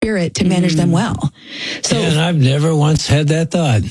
spirit to manage them well. So, and I've never once had that thought.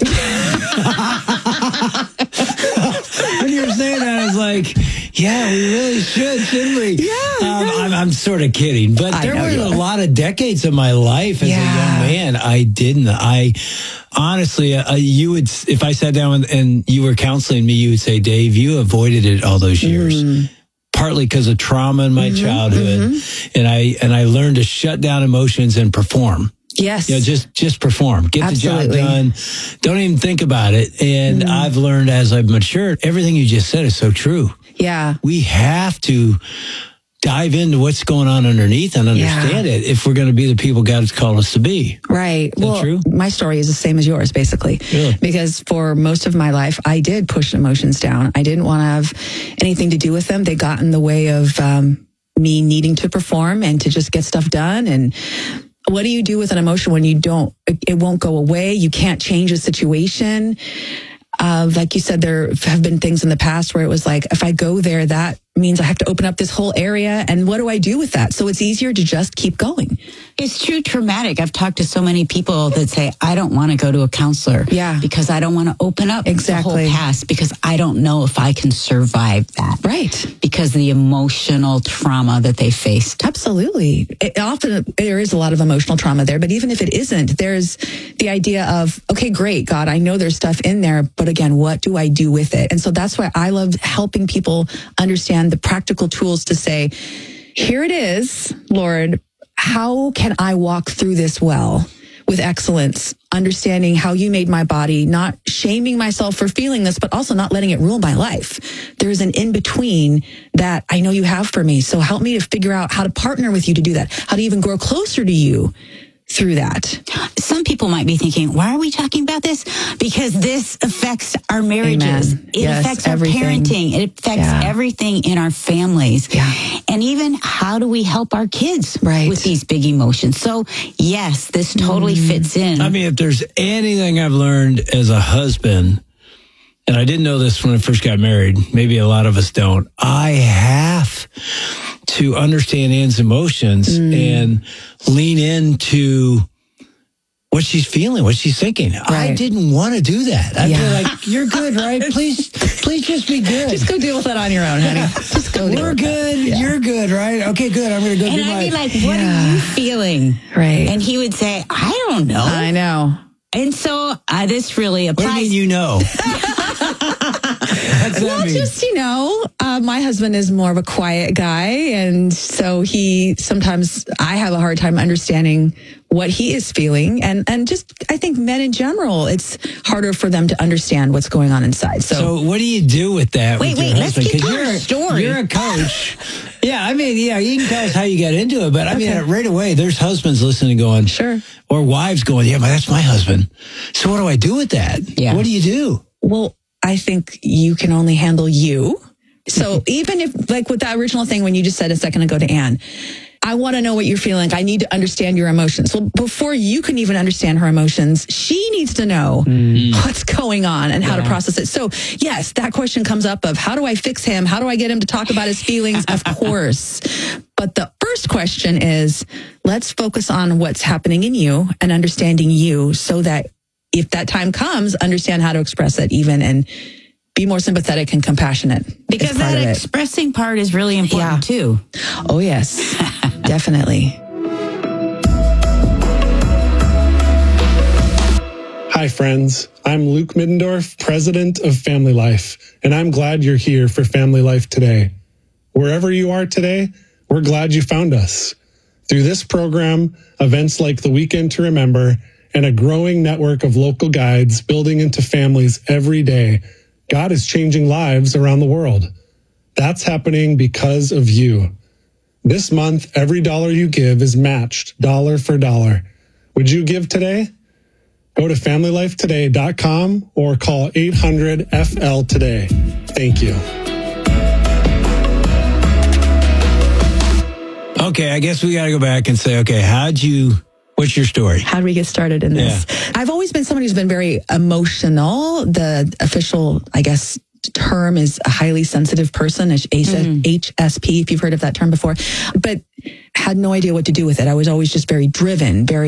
When you were saying that, I was like, yeah, we really shouldn't we? Yeah. I'm sort of kidding, but there were a lot of decades of my life as a young man. I didn't. I honestly, you would, if I sat down and you were counseling me, you would say, Dave, you avoided it all those years. Partly because of trauma in my childhood, and I learned to shut down emotions and perform. Yes. Just perform. Get the job done. Don't even think about it. And I've learned as I've matured, everything you just said is so true. Yeah. We have to dive into what's going on underneath and understand it if we're going to be the people God has called us to be. Right. Is that true? My story is the same as yours, basically. Really? Because for most of my life, I did push emotions down. I didn't want to have anything to do with them. They got in the way of me needing to perform and to just get stuff done. And what do you do with an emotion when you don't, it won't go away? You can't change a situation. Like you said, there have been things in the past where it was like, if I go there, that means I have to open up this whole area. And what do I do with that? So it's easier to just keep going. It's true traumatic. I've talked to so many people that say, I don't want to go to a counselor. Yeah. Because I don't want to open up the whole past because I don't know if I can survive that. Right. Because of the emotional trauma that they faced. Absolutely. Often there is a lot of emotional trauma there, but even if it isn't, there's the idea of, okay, great, God, I know there's stuff in there, but again, what do I do with it? And so that's why I love helping people understand the practical tools to say, here it is, Lord, how can I walk through this well with excellence, understanding how you made my body, not shaming myself for feeling this, but also not letting it rule my life. There's an in-between that I know you have for me. So help me to figure out how to partner with you to do that, how to even grow closer to you through that. Some people might be thinking, why are we talking about this? Because this affects our marriages. Amen. It affects our parenting. It affects everything in our families. Yeah. And even how do we help our kids Right. with these big emotions? So yes, this totally fits in. I mean, if there's anything I've learned as a husband, and I didn't know this when I first got married, maybe a lot of us don't, I have to understand Ann's emotions and lean into what she's feeling, what she's thinking. Right. I didn't want to do that. I'd be like, you're good, right? Please just be good. Just go deal with that on your own, honey. Just go We're good. Yeah. You're good, right? Okay, good. I'm going to go do and my... I'd be like, what are you feeling? Right. And he would say, I don't know. I know. And so this really applies. What do you mean you know? Well, just, my husband is more of a quiet guy. And so sometimes I have a hard time understanding what he is feeling. And just, I think men in general, it's harder for them to understand what's going on inside. So what do you do with that? Wait, let's keep telling the story. You're a coach. Yeah, I mean, you can tell us how you got into it, but I mean, right away, there's husbands listening going, sure. Or wives going, yeah, but that's my husband. So what do I do with that? Yeah. What do you do? Well, I think you can only handle you. So even if, like with that original thing, when you just said a second ago to Ann, I want to know what you're feeling. I need to understand your emotions. Well, before you can even understand her emotions, she needs to know what's going on and how to process it. So yes, that question comes up of how do I fix him? How do I get him to talk about his feelings? Of course. But the first question is, let's focus on what's happening in you and understanding you so that if that time comes, understand how to express it even and be more sympathetic and compassionate. Because that expressing part is really important too. Oh, yes, definitely. Hi, friends. I'm Luke Middendorf, president of Family Life, and I'm glad you're here for Family Life today. Wherever you are today, we're glad you found us. Through this program, events like the Weekend to Remember, and a growing network of local guides building into families every day, God is changing lives around the world. That's happening because of you. This month, every dollar you give is matched dollar for dollar. Would you give today? Go to FamilyLifeToday.com or call 800-FL-TODAY. Thank you. Okay, I guess we got to go back and say, okay, what's your story? How do we get started in this? Yeah. I've always been somebody who's been very emotional. The official, I guess, term is a highly sensitive person, HSP, if you've heard of that term before, but had no idea what to do with it. I was always just very driven, very